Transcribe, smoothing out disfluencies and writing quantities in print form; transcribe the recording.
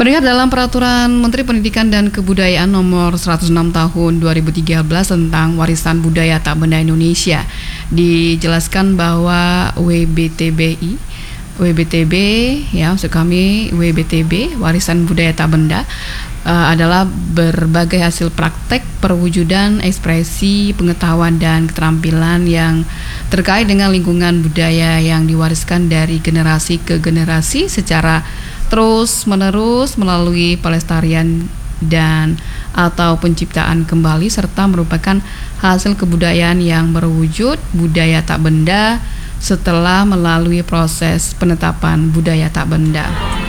Terlihat dalam Peraturan Menteri Pendidikan dan Kebudayaan Nomor 106 Tahun 2013 tentang Warisan Budaya Tak Benda Indonesia, dijelaskan bahwa WBTB ya, maksud kami WBTB, Warisan Budaya Tak Benda, adalah berbagai hasil praktek perwujudan ekspresi pengetahuan dan keterampilan yang terkait dengan lingkungan budaya yang diwariskan dari generasi ke generasi secara terus-menerus melalui pelestarian dan atau penciptaan kembali, serta merupakan hasil kebudayaan yang berwujud budaya tak benda setelah melalui proses penetapan budaya tak benda.